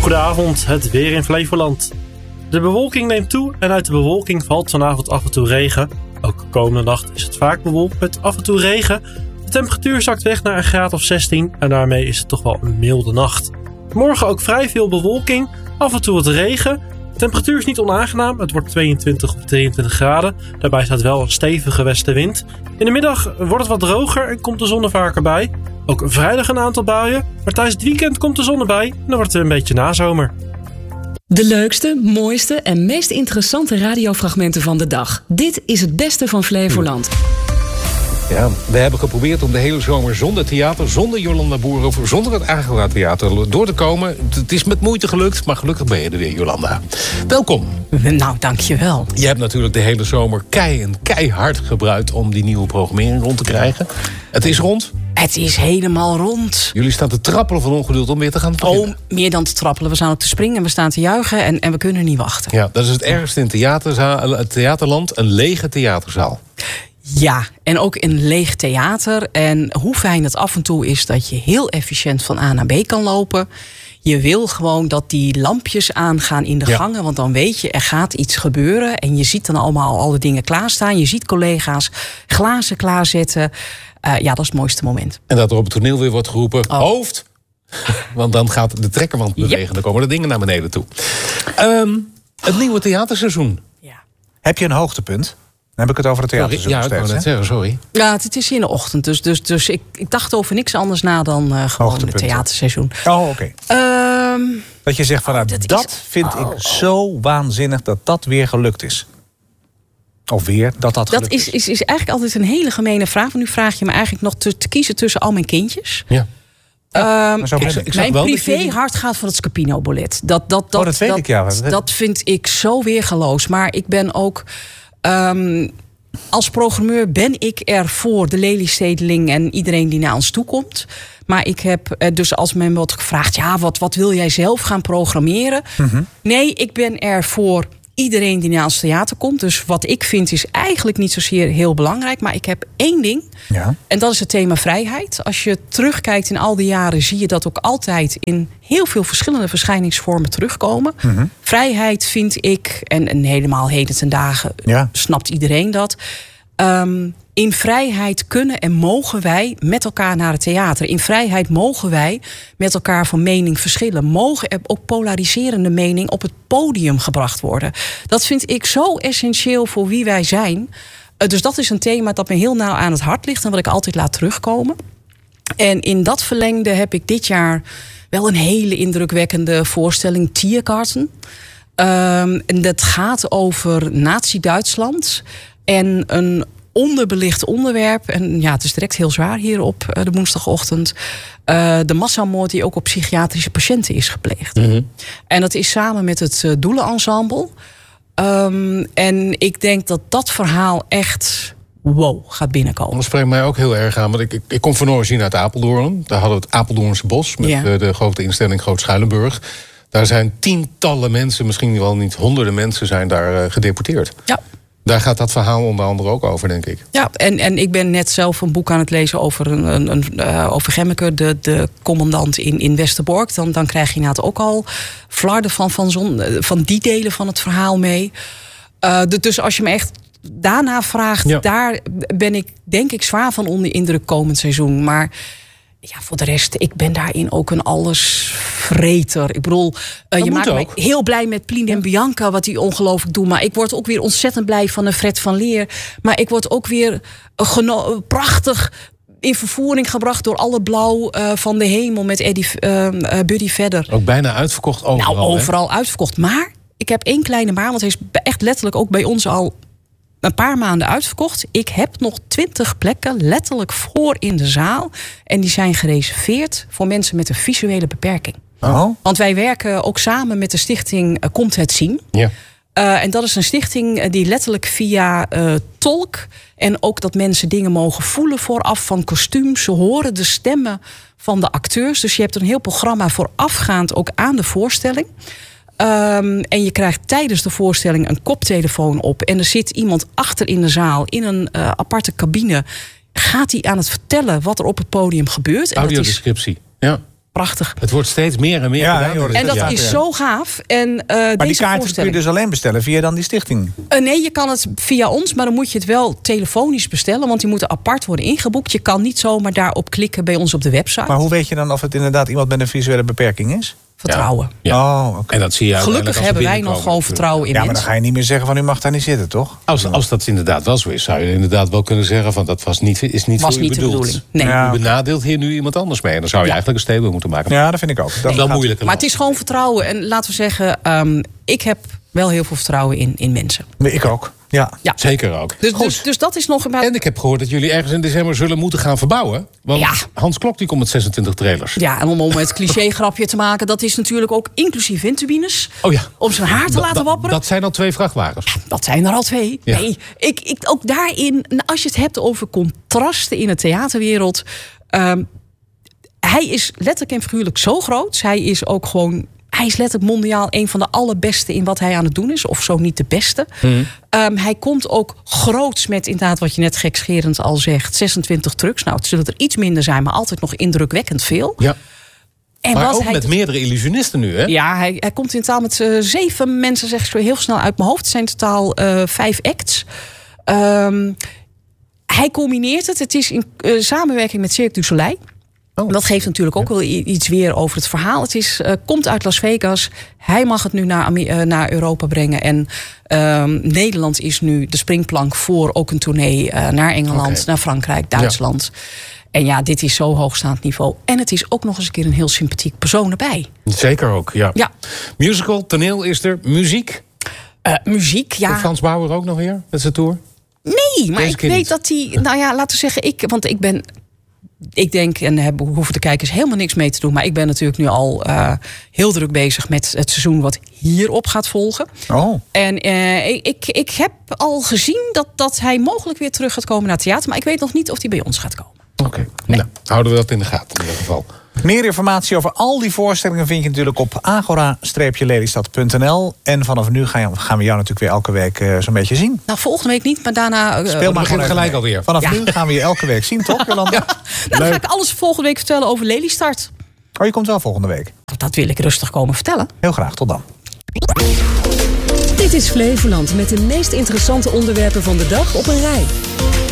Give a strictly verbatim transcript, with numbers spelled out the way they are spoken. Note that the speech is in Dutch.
Goedenavond, het weer in Flevoland. De bewolking neemt toe en uit de bewolking valt vanavond af en toe regen. Ook komende nacht is het vaak bewolkt met af en toe regen. De temperatuur zakt weg naar een graad of zestien en daarmee is het toch wel een milde nacht. Morgen ook vrij veel bewolking, af en toe wat regen. De temperatuur is niet onaangenaam, het wordt tweeëntwintig of drieëntwintig graden. Daarbij staat wel een stevige westenwind. In de middag wordt het wat droger en komt de zon er vaker bij. Ook vrijdag een aantal buien, maar tijdens het weekend komt de zon erbij en dan wordt het een beetje nazomer. De leukste, mooiste en meest interessante radiofragmenten van de dag. Dit is het beste van Flevoland. Ja, we hebben geprobeerd om de hele zomer zonder theater, zonder Jolanda Boerhoff, zonder het Agora Theater door te komen. Het is met moeite gelukt, maar gelukkig ben je er weer, Jolanda. Welkom. Nou, dankjewel. Je hebt natuurlijk de hele zomer kei en keihard gebruikt om die nieuwe programmering rond te krijgen. Het is rond. Het is helemaal rond. Jullie staan te trappelen van ongeduld om weer te gaan beginnen. Oh, meer dan te trappelen. We staan ook te springen en we staan te juichen en, en we kunnen niet wachten. Ja, dat is het ergste in theaterzaal, het theaterland, een lege theaterzaal. Ja, en ook een leeg theater. En hoe fijn het af en toe is dat je heel efficiënt van A naar B kan lopen. Je wil gewoon dat die lampjes aangaan in de ja. gangen. Want dan weet je, er gaat iets gebeuren. En je ziet dan allemaal alle dingen klaarstaan. Je ziet collega's glazen klaarzetten. Uh, ja, dat is het mooiste moment. En dat er op het toneel weer wordt geroepen, oh. hoofd. Want dan gaat de trekkerwand bewegen. Yep. Dan komen de dingen naar beneden toe. Um, het nieuwe theaterseizoen. Ja. Heb je een hoogtepunt? Dan heb ik het over het theaterseizoen. Ja, ik wou net zeggen, sorry. Ja, het is in de ochtend. Dus, dus, dus ik, ik dacht over niks anders na dan uh, gewoon het theaterseizoen. Oh, oké. Okay. Um, dat je zegt van, nou, dat, dat is, vind oh, ik zo waanzinnig dat dat weer gelukt is. Of weer, dat dat gelukt dat is. Dat is, is eigenlijk altijd een hele gemene vraag. Want nu vraag je me eigenlijk nog te, te kiezen tussen al mijn kindjes. Ja. Ja, um, ik, ik mijn privé-hart gaat van het Scapino-ballet. Dat, dat, dat, oh, dat weet dat, ik, ja. Dat vind ik zo weergeloos. Maar ik ben ook... Um, als programmeur ben ik er voor de Lelystedeling en iedereen die naar ons toe komt. Maar ik heb dus als men wordt gevraagd, ja, wat, wat wil jij zelf gaan programmeren? Mm-hmm. Nee, ik ben er voor iedereen die naar ons theater komt. Dus wat ik vind is eigenlijk niet zozeer heel belangrijk. Maar ik heb één ding. Ja. En dat is het thema vrijheid. Als je terugkijkt in al die jaren, zie je dat ook altijd in heel veel verschillende verschijningsvormen terugkomen. Mm-hmm. Vrijheid vind ik, en, en helemaal heden ten dagen ja. snapt iedereen dat. Um, in vrijheid kunnen en mogen wij met elkaar naar het theater. In vrijheid mogen wij met elkaar van mening verschillen. Mogen er ook polariserende mening op het podium gebracht worden. Dat vind ik zo essentieel voor wie wij zijn. Uh, dus dat is een thema dat me heel nauw aan het hart ligt en wat ik altijd laat terugkomen. En in dat verlengde heb ik dit jaar wel een hele indrukwekkende voorstelling, Tiergarten. Um, en dat gaat over Nazi-Duitsland en een onderbelicht onderwerp. En ja, het is direct heel zwaar hier op uh, de woensdagochtend. Uh, de massamoord die ook op psychiatrische patiënten is gepleegd. Mm-hmm. En dat is samen met het uh, Doelenensemble. Um, en ik denk dat dat verhaal echt wow gaat binnenkomen. Dat spreekt mij ook heel erg aan. Want ik, ik, ik kom van origine uit Apeldoorn. Daar hadden we het Apeldoornse Bos met ja. de, de grote instelling Groot Schuilenburg. Daar zijn tientallen mensen, misschien wel niet honderden mensen, zijn daar uh, gedeporteerd. Ja. Daar gaat dat verhaal onder andere ook over, denk ik. Ja, en, en ik ben net zelf een boek aan het lezen over, een, een, een, uh, over Gemmeke, de, de commandant in, in Westerbork. Dan, dan krijg je inderdaad ook al flarden van, van, zon, van die delen van het verhaal mee. Uh, dus als je me echt daarna vraagt, ja. daar ben ik denk ik zwaar van onder indruk komend seizoen. Maar ja, voor de rest, ik ben daarin ook een allesvreter. Ik bedoel, uh, je maakt mij heel blij met Plien en Bianca, wat die ongelooflijk doen. Maar ik word ook weer ontzettend blij van een Fred van Leer. Maar ik word ook weer uh, geno- prachtig in vervoering gebracht door alle blauw uh, van de hemel met Eddie, uh, uh, Buddy Vedder. Ook bijna uitverkocht overal. Nou, overal hè? Uitverkocht. Maar ik heb één kleine maar, want hij is echt letterlijk ook bij ons al een paar maanden uitverkocht. Ik heb nog twintig plekken letterlijk voor in de zaal. En die zijn gereserveerd voor mensen met een visuele beperking. Oh. Want wij werken ook samen met de stichting uh, Komt het Zien. Ja. Uh, en dat is een stichting die letterlijk via uh, tolk en ook dat mensen dingen mogen voelen vooraf van kostuum. Ze horen de stemmen van de acteurs. Dus je hebt een heel programma voorafgaand ook aan de voorstelling. Um, en je krijgt tijdens de voorstelling een koptelefoon op. En er zit iemand achter in de zaal in een uh, aparte cabine. Gaat hij aan het vertellen wat er op het podium gebeurt. Audiodescriptie, ja. prachtig. Het wordt steeds meer en meer Ja, gedaan. joh, En dat Ja. is zo gaaf. En, uh, Maar deze die kaarten kun je voorstelling. dus alleen bestellen via dan die stichting. Uh, nee, je kan het via ons, maar dan moet je het wel telefonisch bestellen. Want die moeten apart worden ingeboekt. Je kan niet zomaar daarop klikken bij ons op de website. Maar hoe weet je dan of het inderdaad iemand met een visuele beperking is? Vertrouwen. Ja. Oh, oké. En dat zie je Gelukkig hebben wij nog gewoon vertrouwen in Ja, maar dan mensen. ga je niet meer zeggen van u mag daar niet zitten, toch? Als, als dat inderdaad wel zo is, zou je inderdaad wel kunnen zeggen van dat was niet, is niet Was voor u niet de bedoeld. bedoeling. Nee. Ja. U benadeelt hier nu iemand anders mee. En dan zou je Ja. eigenlijk een statement moeten maken. Ja, dat vind ik ook. Dat Dat is wel gaat- moeilijk. Maar het is gewoon vertrouwen. En laten we zeggen, um, ik heb wel heel veel vertrouwen in, in mensen. Ik ook. Ja. Ja. Zeker ook. Dus, Goed. dus, dus dat is nog een... En ik heb gehoord dat jullie ergens in december zullen moeten gaan verbouwen. Want Ja. Hans Klok die komt met zesentwintig trailers. Ja, en om, om het cliché-grapje te maken... dat is natuurlijk ook inclusief windturbines. Oh ja. Om zijn haar te Da- laten da- wapperen. Dat zijn al twee vrachtwagens. Dat zijn er al twee. Ja. Nee, ik, ik, ook daarin, als je het hebt over contrasten in de theaterwereld... Um, hij is letterlijk en figuurlijk zo groot. Hij is ook gewoon... Hij is letterlijk mondiaal een van de allerbeste in wat hij aan het doen is. Of zo niet de beste. Hmm. Um, hij komt ook groots met inderdaad wat je net gekscherend al zegt. zesentwintig trucks. Nou, het zullen er iets minder zijn, maar altijd nog indrukwekkend veel. Ja. En Maar wat ook hij met meerdere illusionisten nu, hè? Ja, hij, hij komt in totaal met uh, zeven mensen, zeg ik zo heel snel uit mijn hoofd. Het zijn in totaal uh, vijf acts. Um, hij combineert het. Het is in uh, samenwerking met Cirque du Soleil. Oh. Dat geeft natuurlijk ook wel iets weer over het verhaal. Het is, uh, komt uit Las Vegas. Hij mag het nu naar, uh, naar Europa brengen. En um, Nederland is nu de springplank voor ook een tournee uh, naar Engeland, Okay. naar Frankrijk, Duitsland. Ja. En ja, dit is zo hoogstaand niveau. En het is ook nog eens een keer een heel sympathiek persoon erbij. Zeker ook, ja. Ja. Musical, toneel is er, muziek. Uh, muziek, ja. Komt Frans Bauer ook nog weer met zijn tour? Nee, maar Deze ik keer weet niet. dat hij... Nou ja, laten we zeggen, ik, want ik ben... Ik denk, en daar hoeven de kijkers helemaal niks mee te doen... maar ik ben natuurlijk nu al uh, heel druk bezig met het seizoen... wat hierop gaat volgen. Oh. En uh, ik, ik heb al gezien dat, dat hij mogelijk weer terug gaat komen naar het theater... maar ik weet nog niet of hij bij ons gaat komen. Oké, okay. nee. Nou, houden we dat in de gaten in ieder geval. Meer informatie over al die voorstellingen vind je natuurlijk op agora lelystad punt n l. En vanaf nu gaan we jou natuurlijk weer elke week uh, zo'n beetje zien. Nou, volgende week niet, maar daarna... Uh, Speel maar begin gelijk, gelijk alweer. Vanaf Ja. nu gaan we je elke week zien, toch, Jolanda? Ja. Nou, dan ga ik alles volgende week vertellen over Lelystad. Oh, je komt wel volgende week. Dat wil ik rustig komen vertellen. Heel graag, tot dan. Dit is Flevoland met de meest interessante onderwerpen van de dag op een rij.